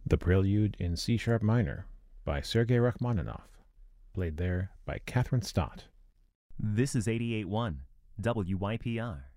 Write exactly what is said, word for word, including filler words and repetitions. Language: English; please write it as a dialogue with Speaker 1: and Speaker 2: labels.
Speaker 1: The Prelude in C-sharp minor by Sergei Rachmaninoff, played there by Catherine Stott.
Speaker 2: This is eighty-eight point one W Y P R.